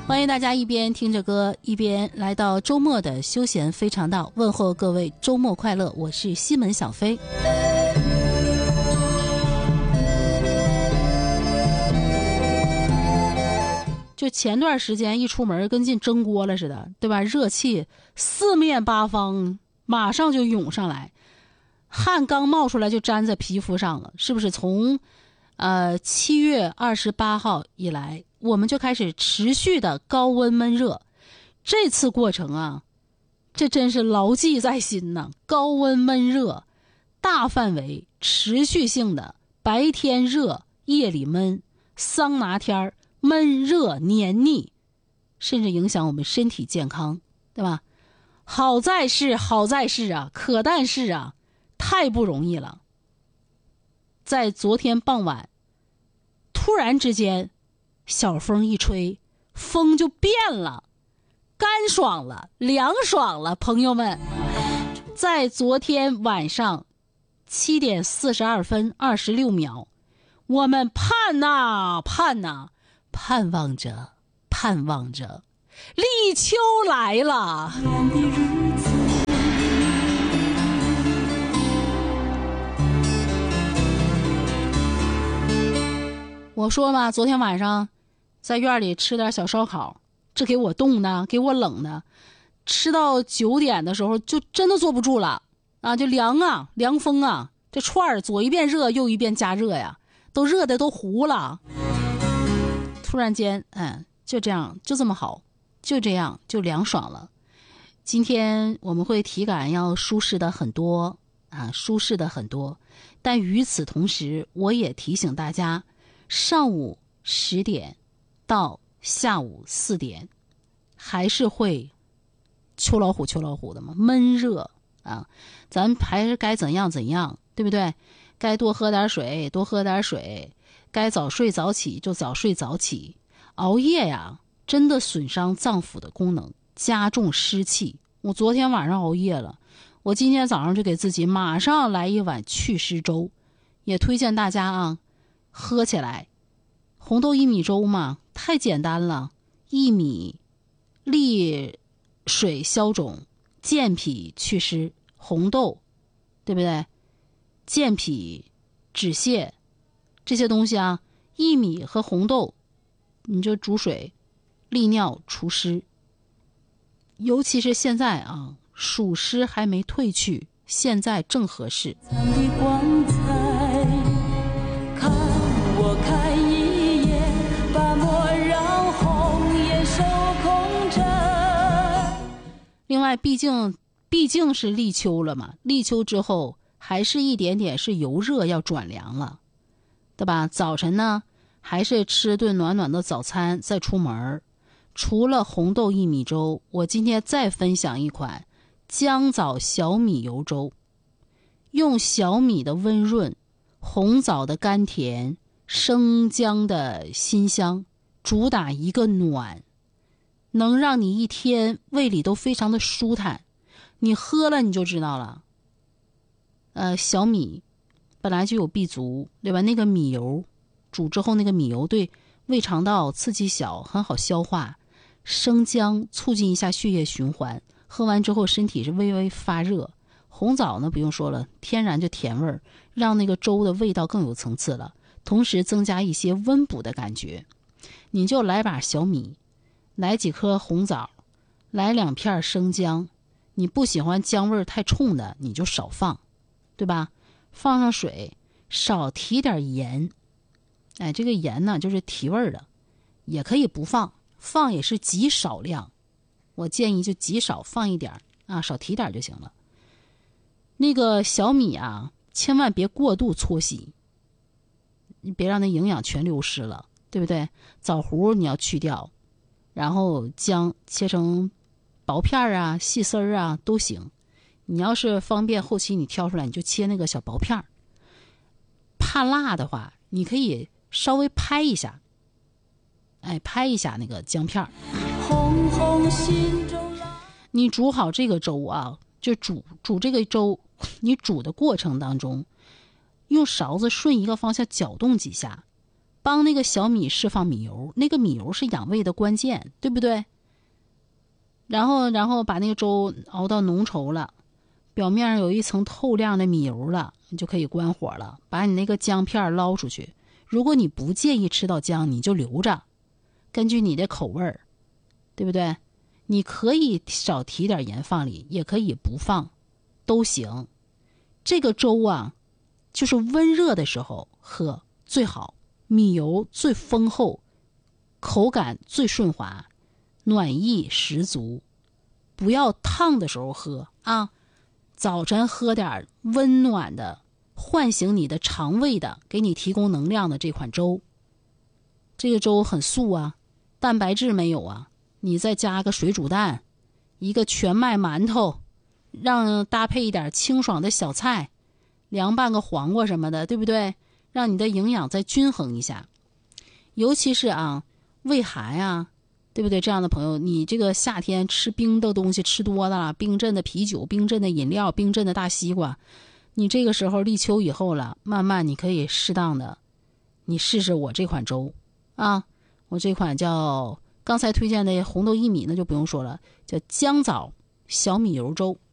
欢迎大家一边听着歌一边来到周末的休闲非常道，问候各位周末快乐，我是西门小飞。就前段时间一出门跟进蒸锅了似的，对吧？热气四面八方马上就涌上来，汗刚冒出来就粘在皮肤上了，是不是？从7月28号以来，我们就开始持续的高温闷热。这次过程啊，这真是牢记在心呐！高温闷热，大范围持续性的，白天热夜里闷，桑拿天闷热黏腻，甚至影响我们身体健康，对吧？好在是啊，可但是啊，太不容易了。在昨天傍晚，突然之间小风一吹，风就变了，干爽了，凉爽了。朋友们，在昨天晚上7点42分26秒，我们盼望着立秋来了。我说嘛，昨天晚上在院里吃点小烧烤，这给我冻的，给我冷的，吃到9点的时候就真的坐不住了啊！就凉风啊，这串儿左一遍热右一遍加热呀，都热的都糊了。突然间就这样，就这么好，就这样就凉爽了。今天我们会体感要舒适的很多，但与此同时，我也提醒大家，上午10点到下午4点还是会秋老虎的嘛，闷热啊，咱还是该怎样，对不对？该多喝点水，该早睡早起就早睡早起。熬夜呀，真的损伤脏腑的功能，加重湿气。我昨天晚上熬夜了，我今天早上就给自己马上来一碗祛湿粥，也推荐大家啊喝起来。红豆薏米粥嘛，太简单了，薏米利水消肿，健脾祛湿，红豆对不对？健脾止泻这些东西啊，薏米和红豆你就煮水利尿除湿。尤其是现在啊，暑湿还没退去，现在正合适。光彩看我看一眼，把莫让红颜守空枕。另外毕竟是立秋了嘛，立秋之后还是一点点是由热要转凉了，对吧？早晨呢还是吃顿暖暖的早餐再出门。除了红豆薏米粥，我今天再分享一款姜枣小米油粥。用小米的温润，红枣的甘甜，生姜的辛香，主打一个暖，能让你一天胃里都非常的舒坦。你喝了你就知道了。小米本来就有 B 族，对吧？那个米油煮之后，那个米油对胃肠道刺激小，很好消化。生姜促进一下血液循环，喝完之后身体是微微发热。红枣呢不用说了，天然就甜味儿，让那个粥的味道更有层次了，同时增加一些温补的感觉。你就来把小米，来几颗红枣，来2片生姜，你不喜欢姜味太冲的你就少放，对吧？放上水，少提点盐。这个盐呢就是提味的，也可以不放，放也是极少量，我建议就极少放一点啊，少提点就行了。那个小米啊，千万别过度搓洗，你别让那营养全流失了，对不对？枣核你要去掉，然后姜切成薄片啊、细丝啊都行。你要是方便后期你挑出来，你就切那个小薄片。怕辣的话，你可以稍微拍一下，拍一下那个姜片。你煮好这个粥啊，就煮这个粥，你煮的过程当中，用勺子顺一个方向搅动几下， 帮那个小米释放米油，那个米油是养胃的关键，对不对？然后把那个粥熬到浓稠了，表面上有一层透亮的米油了，你就可以关火了，把你那个姜片捞出去。如果你不介意吃到姜，你就留着，根据你的口味儿，对不对？你可以少提点盐放里，也可以不放，都行。这个粥啊，就是温热的时候喝最好，米油最丰厚，口感最顺滑，暖意十足。不要烫的时候喝啊，早晨喝点温暖的，唤醒你的肠胃的，给你提供能量的这款粥。这个粥很素啊，蛋白质没有啊，你再加个水煮蛋，一个全麦馒头，让搭配一点清爽的小菜，凉拌个黄瓜什么的，对不对？让你的营养再均衡一下。尤其是啊，胃寒啊，对不对？这样的朋友，你这个夏天吃冰的东西吃多了，冰镇的啤酒、冰镇的饮料、冰镇的大西瓜，你这个时候立秋以后了，慢慢你可以适当的，你试试我这款粥啊，我这款叫刚才推荐的红豆薏米，那就不用说了，叫姜枣小米油粥。